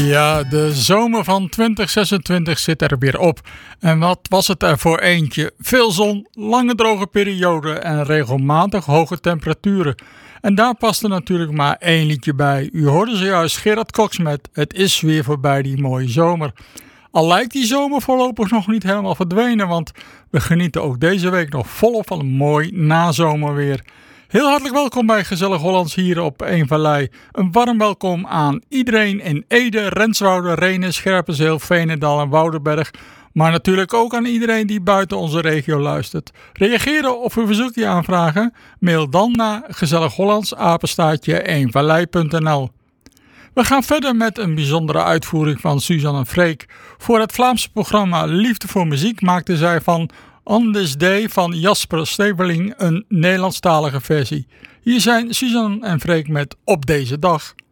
Ja, de zomer van 2026 zit er weer op. En wat was het er voor eentje? Veel zon, lange droge perioden en regelmatig hoge temperaturen. En daar past er natuurlijk maar één liedje bij. U hoorde zojuist Gerard Cox met Het is weer voorbij die mooie zomer. Al lijkt die zomer voorlopig nog niet helemaal verdwenen, want we genieten ook deze week nog volop van een mooi nazomerweer. Heel hartelijk welkom bij Gezellig Hollands hier op Eemvallei. Een warm welkom aan iedereen in Ede, Renswoude, Rhenen, Scherpenzeel, Veenendaal en Woudenberg. Maar natuurlijk ook aan iedereen die buiten onze regio luistert. Reageren of een verzoekje aanvragen? Mail dan naar gezellighollands@eenvallei.nl. We gaan verder met een bijzondere uitvoering van Suzanne Freek. Voor het Vlaamse programma Liefde voor Muziek maakte zij van On This Day van Jasper Steveling een Nederlandstalige versie. Hier zijn Suzanne en Freek met Op Deze Dag.